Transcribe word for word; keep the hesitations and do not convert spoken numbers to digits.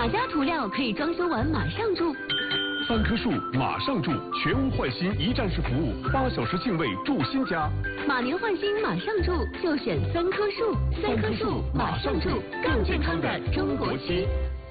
哪家涂料可以装修完马上住？ 三棵树马上住，全屋换新一站式服务，八小时净位住新家。 马年换新马上住，就选三棵树。三棵树马上住，更健康的中国区。